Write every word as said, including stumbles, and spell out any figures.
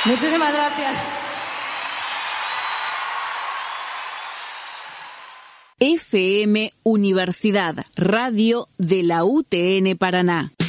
Muchísimas gracias. F M Universidad, radio de la U T N Paraná.